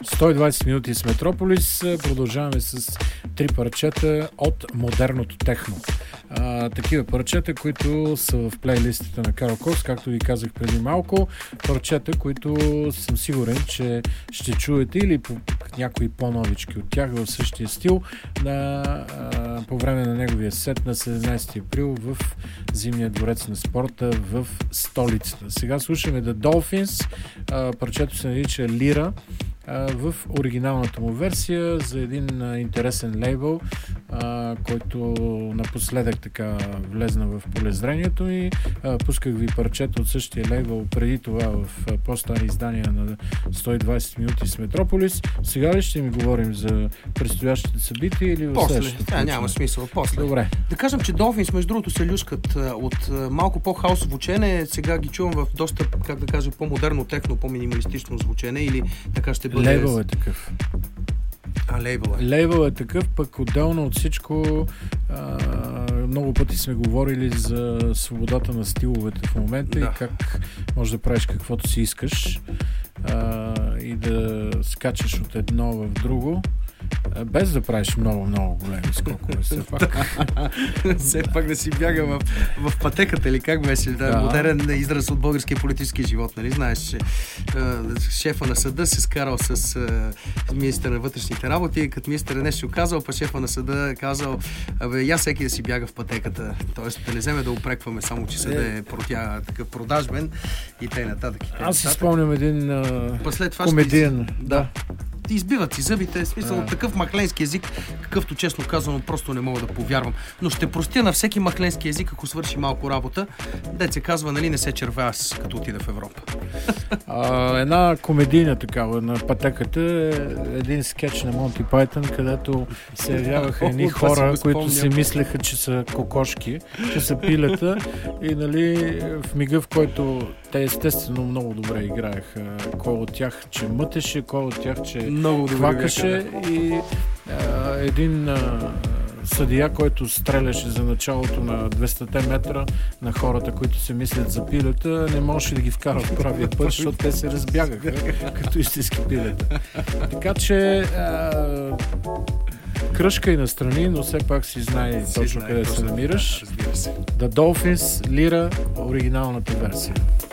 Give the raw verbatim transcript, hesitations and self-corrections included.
сто и двайсет минути с Метрополис. Продължаваме с три парчета от модерното техно. А, такива парчета, които са в плейлистите на Карл Кокс, както ви казах преди малко. Парчета, които съм сигурен, че ще чуете или по някои по-новички от тях в същия стил на, а, по време на неговия сет на седемнайсети април в Зимния дворец на спорта в столицата. Сега слушаме The Dolphins. А, парчето се нарича Лира в оригиналната му версия за един а, интересен лейбъл, а, който напоследък така влезна в полезрението и а, пусках ви парчета от същия лейбъл преди това в а, по-стари издания на сто и двайсет минути с Метрополис. Сега ли ще ми говорим за предстоящите събития или в следващото? После, да, няма смисъл. После. Добре. Да кажем, че Dolphins, между другото, се люшкат от малко по-хаос звучене. Сега ги чувам в доста, как да кажа, по-модерно техно, по-минималистично звучене или така ще бъде. Лейбъл е такъв. А, лейбъл е. Лейбъл е такъв, пък отделно от всичко а, много пъти сме говорили за свободата на стиловете в момента, да, и как можеш да правиш каквото си искаш а, и да скачаш от едно в друго, без да правиш много-много големи скокове. Все пак. Все пак да си бяга в, в пътеката, или как беше? Да, да. Модерен израз от българския политически живот. Нали? Знаеш, че е, шефа на съда се скарал с е, министър на вътрешните работи и като министър нещо казал, па шефа на съда казал, абе, я всеки да си бяга в пътеката. Тоест да не вземе да упрекваме само, че съда е протя, такъв продажбен и т.н. нататък. Аз си спомням един а, комедиен. Из... Да. Избиват си зъбите, смисъл, от такъв махленски език, какъвто честно казано просто не мога да повярвам. Но ще простя на всеки махленски език, ако свърши малко работа. Дет се казва, нали, не се червя аз, като отида в Европа. А, една комедийна такава на пътеката е един скетч на Монти Пайтън, където се явяваха едни хора, които си мислеха, че са кокошки, че са пилета и, нали, в мига, в който те естествено много добре играеха. Кой от тях, че мътеше, кой от тях, че хвакаше и а, един а, съдия, който стреляше за началото на двеста метра на хората, които се мислят за пилета, не можеше да ги вкара в правия път, защото те се разбягаха като истински пилета. Така че а, кръжка и настрани, но все пак си знае точно къде се намираш. Да, разбира се. The Dolphins, Лира, оригиналната версия.